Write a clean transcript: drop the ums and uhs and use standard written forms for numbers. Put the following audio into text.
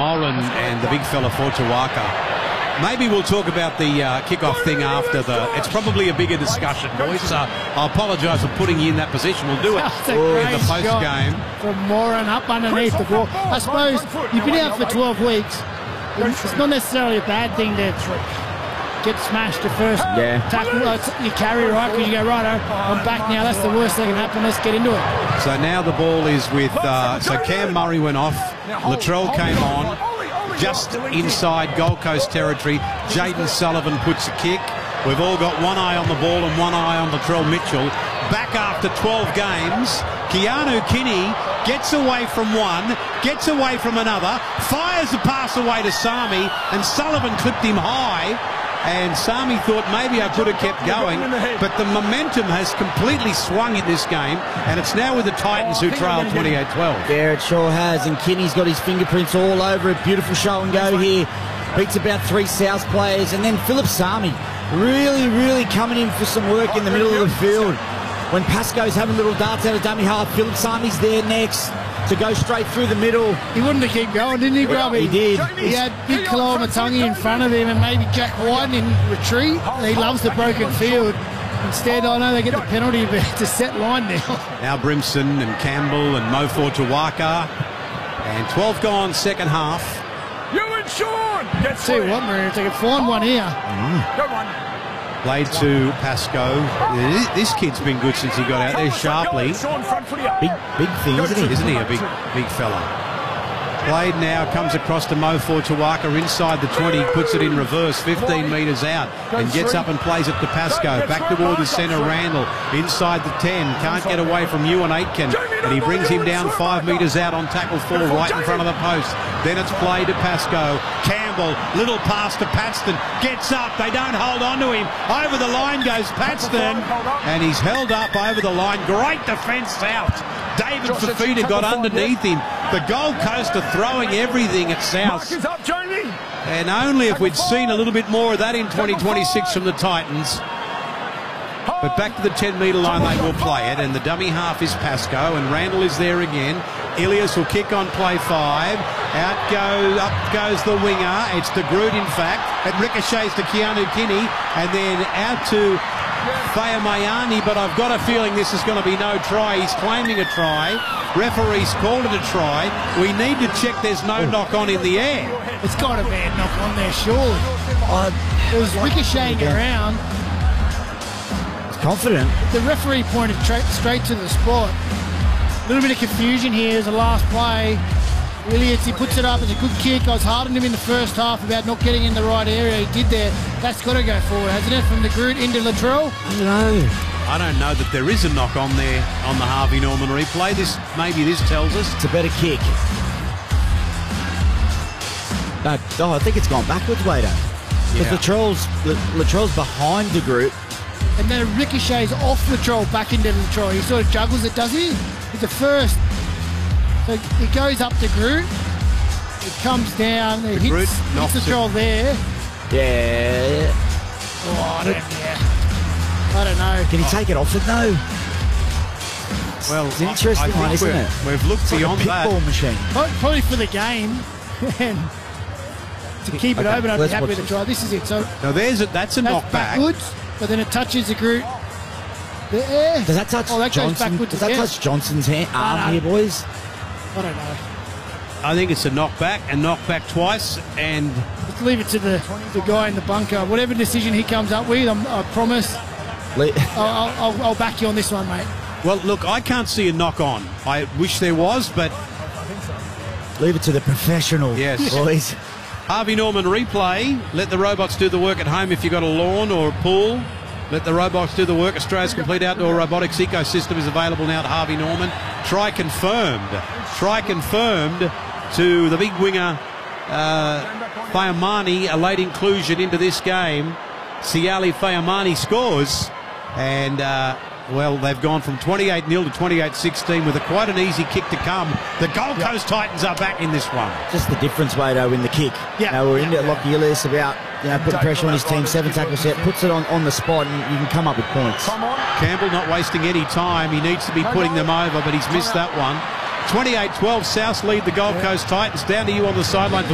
Moran and the big fella Fortuaka. Maybe we'll talk about the kick-off thing after it's probably a bigger discussion, boys. So I apologise for putting you in that position. We'll do it in the post-game. From Moran up underneath the ball. I suppose you've been out for 12 weeks. It's not necessarily a bad thing to get smashed the first tackle. You carry, right? Because you go, right, I'm back now. That's the worst that can happen. Let's get into it. So now the ball is with... so Cam Murray went off. Latrell came on. Just inside Gold Coast territory, Jaden Sullivan puts a kick. We've all got one eye on the ball and one eye on Latrell Mitchell. Back after 12 games, Keanu Kinney gets away from one, gets away from another, fires a pass away to Sami, and Sullivan clipped him high. And Sami thought maybe I could have kept going, but the momentum has completely swung in this game, and it's now with the Titans who trail 28-12. Yeah, it sure has, and Kinney's got his fingerprints all over it. Beautiful show and go here. Beats about 3 South players, and then Philip Sami really coming in for some work in the middle of the field. When Pascoe's having little darts out of dummy half, Philip Sami's there next to go straight through the middle. He wanted to keep going, didn't he, Grubby? He did. He had big Kaloa Matangi in front of him and maybe Jack White in retreat. He loves the broken field. Instead, I know they get the penalty to set line now. Now Brimson and Campbell and Mo Fortuaka. And 12 gone second half. You and Sean! Tell you what, Maroon, if they can find one here. Go on. Played to Pascoe. This kid's been good since he got out there sharply. Big thing, isn't he? Isn't he a big fella? Played now, comes across to Mo Fortuaka inside the 20, puts it in reverse, 15 metres out, and gets up and plays it to Pascoe. Back toward the centre, Randall, inside the 10, can't get away from Ewan Aitken, and he brings him down 5 metres out on tackle 4, right in front of the post. Then it's played to Pascoe. Campbell, little pass to Paxton, gets up, they don't hold on to him. Over the line goes Paxton, and he's held up over the line. Great defence out. David Fafita got underneath him. The Gold Coast are throwing everything at South. And only if we'd seen a little bit more of that in 2026 from the Titans. But back to the 10-metre line they will play it, and the dummy half is Pascoe, and Randall is there again. Ilias will kick on play 5. Up goes the winger. It's De Groot, in fact. It ricochets to Keanu Kinney, and then out to Fa'amaiyane, but I've got a feeling this is going to be no try. He's claiming a try. Referee's called it a try. We need to check there's no knock-on in the air. It's got to be a knock-on there, surely. It was ricocheting around. Confident. The referee pointed straight to the spot. A little bit of confusion here as the last play. Ilias, he puts it up. It's a good kick. I was hard on him in the first half about not getting in the right area. He did there. That's got to go forward, hasn't it? From the Groot into Latrell? I don't know that there is a knock on there on the Harvey Norman replay. Maybe this tells us. It's a better kick. No, I think it's gone backwards, Wader. Because Latrell's behind the Groot. And then it ricochets off Latrell back into Latrell. He sort of juggles it, does he? It's the first. So it goes up to Groot. It comes down. It hits Latrell there. Yeah. Oh, I don't know. Can he take it off it, though? Well, it's an interesting one, isn't it? We've looked beyond that. Pitbull machine. Probably for the game. And to keep it open, I'd be happy with the try. This is it. So now that's a knockback. Backwards, but then it touches the Groot. There. Does that touch Johnson? Does that touch Johnson's arm here, boys? I don't know. I think it's a knockback and knockback twice, and let's leave it to the guy in the bunker. Whatever decision he comes up with, I promise. I'll back you on this one, mate. Well, look, I can't see a knock on. I wish there was, but leave it to the professional. Yes, boys. Harvey Norman replay. Let the robots do the work at home if you've got a lawn or a pool. Let the robots do the work. Australia's complete outdoor robotics ecosystem is available now at Harvey Norman. Try confirmed to the big winger, Fa'amaiyane, a late inclusion into this game. Siali Fa'amaiyane scores, and well, they've gone from 28-0 to 28-16 with quite an easy kick to come. The Gold Coast Titans are back in this one. Just the difference, Wado, in the kick. Yeah. We're into Lockie Ilias about putting pressure on his team. 7 tackle set, puts it on the spot, and you can come up with points. Campbell not wasting any time. He needs to be putting them over, but he's missed that one. 28-12, South lead the Gold Coast Titans. Down to you on the sideline.